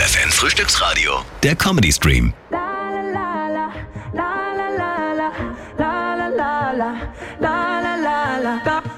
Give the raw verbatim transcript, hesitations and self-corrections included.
F N Frühstücksradio, der Comedy Stream. La la la la la la la la la la la la.